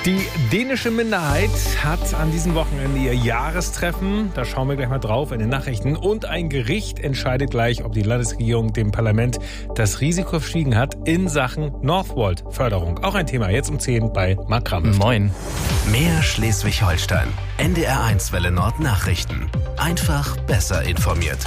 Die dänische Minderheit hat an diesem Wochenende ihr Jahrestreffen. Da schauen wir gleich mal drauf in den Nachrichten. Und ein Gericht entscheidet gleich, ob die Landesregierung dem Parlament das Risiko verschwiegen hat in Sachen Northvolt-Förderung. Auch ein Thema jetzt um 10 bei Mark Kram. Moin. Mehr Schleswig-Holstein. NDR1 Welle Nord Nachrichten. Einfach besser informiert.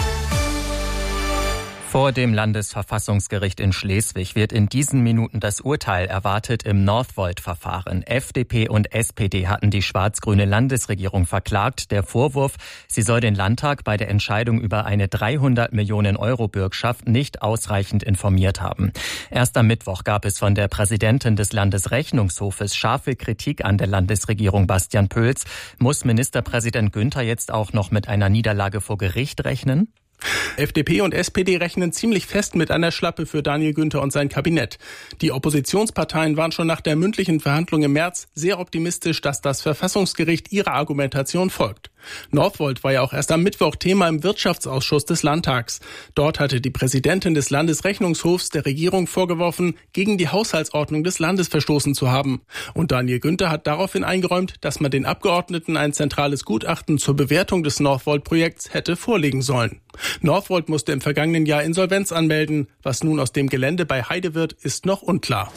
Vor dem Landesverfassungsgericht in Schleswig wird in diesen Minuten das Urteil erwartet im Northvolt-Verfahren. FDP und SPD hatten die schwarz-grüne Landesregierung verklagt. Der Vorwurf, sie soll den Landtag bei der Entscheidung über eine 300 Millionen Euro Bürgschaft nicht ausreichend informiert haben. Erst am Mittwoch gab es von der Präsidentin des Landesrechnungshofes scharfe Kritik an der Landesregierung Bastian Pöls. Muss Ministerpräsident Günther jetzt auch noch mit einer Niederlage vor Gericht rechnen? FDP und SPD rechnen ziemlich fest mit einer Schlappe für Daniel Günther und sein Kabinett. Die Oppositionsparteien waren schon nach der mündlichen Verhandlung im März sehr optimistisch, dass das Verfassungsgericht ihrer Argumentation folgt. Northvolt war ja auch erst am Mittwoch Thema im Wirtschaftsausschuss des Landtags. Dort hatte die Präsidentin des Landesrechnungshofs der Regierung vorgeworfen, gegen die Haushaltsordnung des Landes verstoßen zu haben. Und Daniel Günther hat daraufhin eingeräumt, dass man den Abgeordneten ein zentrales Gutachten zur Bewertung des Northvolt-Projekts hätte vorlegen sollen. Northvolt musste im vergangenen Jahr Insolvenz anmelden. Was nun aus dem Gelände bei Heide wird, ist noch unklar.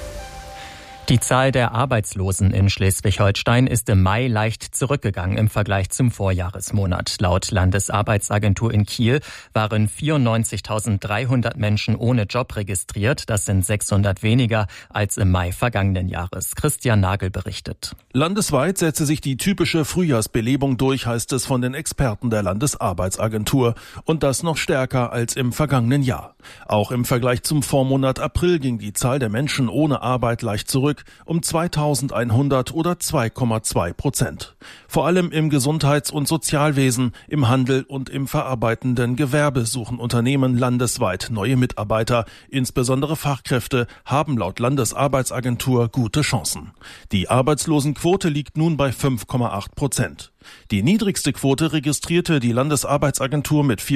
Die Zahl der Arbeitslosen in Schleswig-Holstein ist im Mai leicht zurückgegangen im Vergleich zum Vorjahresmonat. Laut Landesarbeitsagentur in Kiel waren 94.300 Menschen ohne Job registriert. Das sind 600 weniger als im Mai vergangenen Jahres. Christian Nagel berichtet. Landesweit setze sich die typische Frühjahrsbelebung durch, heißt es von den Experten der Landesarbeitsagentur. Und das noch stärker als im vergangenen Jahr. Auch im Vergleich zum Vormonat April ging die Zahl der Menschen ohne Arbeit leicht zurück, um 2.100 oder 2,2%. Vor allem im Gesundheits- und Sozialwesen, im Handel und im verarbeitenden Gewerbe suchen Unternehmen landesweit neue Mitarbeiter. Insbesondere Fachkräfte haben laut Landesarbeitsagentur gute Chancen. Die Arbeitslosenquote liegt nun bei 5,8%. Die niedrigste Quote registrierte die Landesarbeitsagentur mit